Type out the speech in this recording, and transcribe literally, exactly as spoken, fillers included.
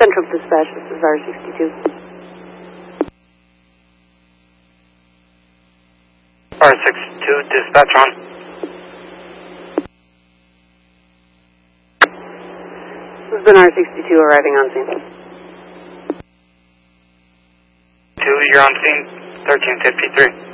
Central Dispatch, this is R sixty-two. R sixty-two, dispatch on. This has been R sixty-two arriving on scene. Two, you're on scene, thirteen fifty-three.